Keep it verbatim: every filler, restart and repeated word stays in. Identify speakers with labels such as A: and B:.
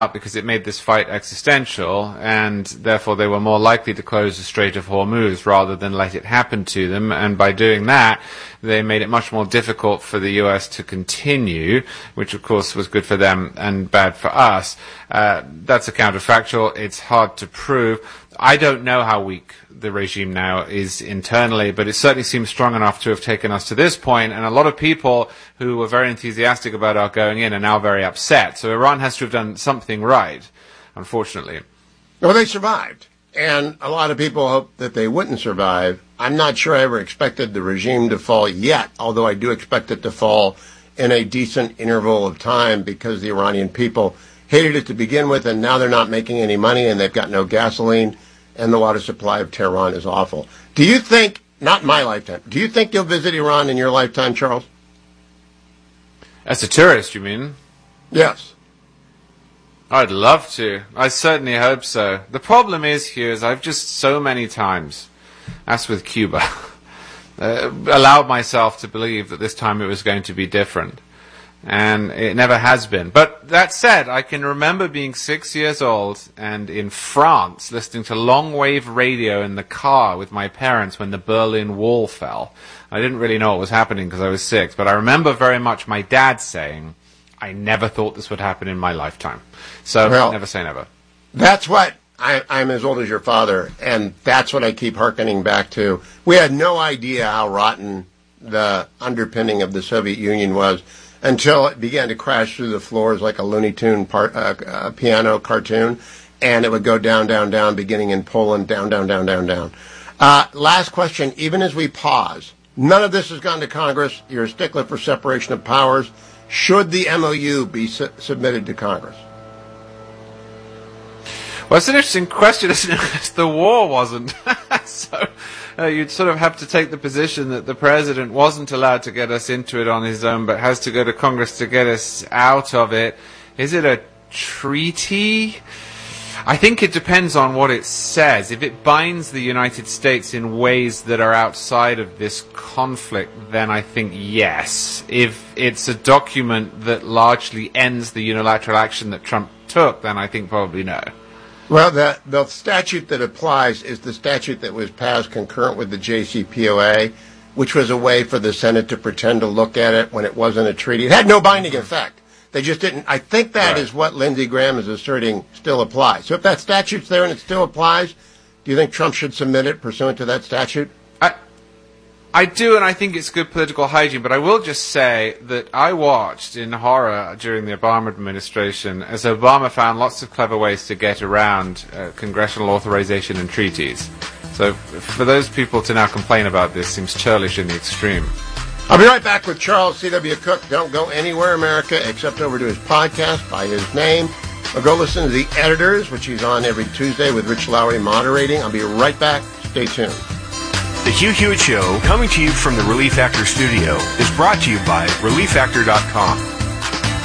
A: because it made this fight existential, and therefore they were more likely to close the Strait of Hormuz rather than let it happen to them. And by doing that, they made it much more difficult for the U S to continue, which of course was good for them and bad for us. Uh, that's a counterfactual. It's hard to prove. I don't know how weak the regime now is internally, but it certainly seems strong enough to have taken us to this point, and a lot of people who were very enthusiastic about our going in are now very upset. So Iran has to have done something right, unfortunately.
B: Well, they survived, and a lot of people hope that they wouldn't survive. I'm not sure I ever expected the regime to fall yet, although I do expect it to fall in a decent interval of time because the Iranian people hated it to begin with, and now they're not making any money, and they've got no gasoline, and the water supply of Tehran is awful. Do you think, not in my lifetime, do you think you'll visit Iran in your lifetime, Charles?
A: As a tourist, you mean?
B: Yes.
A: I'd love to. I certainly hope so. The problem is, Hugh, is I've just so many times, as with Cuba, uh, allowed myself to believe that this time it was going to be different. And it never has been. But that said, I can remember being six years old and in France listening to long-wave radio in the car with my parents when the Berlin Wall fell. I didn't really know what was happening because I was six, but I remember very much my dad saying, I never thought this would happen in my lifetime. So well, never say never.
B: That's what, I, I'm as old as your father, and that's what I keep hearkening back to. We had no idea how rotten the underpinning of the Soviet Union was until it began to crash through the floors like a Looney Tune part, uh, uh, piano cartoon, and it would go down, down, down, beginning in Poland, down, down, down, down, down. Uh, last question, even as we pause, none of this has gone to Congress. You're a stickler for separation of powers. Should the M O U be su- submitted to Congress?
A: Well, it's an interesting question, isn't it? The war wasn't. so... Uh, you'd sort of have to take the position that the president wasn't allowed to get us into it on his own, but has to go to Congress to get us out of it. Is it a treaty? I think it depends on what it says. If it binds the United States in ways that are outside of this conflict, then I think yes. If it's a document that largely ends the unilateral action that Trump took, then I think probably no.
B: Well, the, the statute that applies is the statute that was passed concurrent with the J C P O A, which was a way for the Senate to pretend to look at it when it wasn't a treaty. It had no binding effect. They just didn't. I think that right. is what Lindsey Graham is asserting still applies. So if that statute's there and it still applies, do you think Trump should submit it pursuant to that statute?
A: I, I do, and I think it's good political hygiene, but I will just say that I watched in horror during the Obama administration as Obama found lots of clever ways to get around uh, congressional authorization and treaties. So for those people to now complain about this seems churlish in the extreme.
B: I'll be right back with Charles C W. Cook. Don't go anywhere, America, except over to his podcast by his name. Or go listen to The Editors, which he's on every Tuesday with Rich Lowry moderating. I'll be right back. Stay tuned.
C: The Hugh Hewitt Show, coming to you from the Relief Factor studio, is brought to you by relief factor dot com.